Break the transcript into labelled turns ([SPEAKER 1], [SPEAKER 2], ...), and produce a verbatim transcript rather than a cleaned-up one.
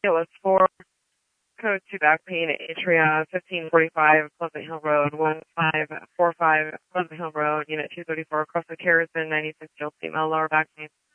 [SPEAKER 1] L S four, code two back pain, Atria, fifteen forty-five, Pleasant Hill Road, one five four five, Pleasant Hill Road, Unit two thirty-four, across the Carriston, ninety-six, female, lower back pain.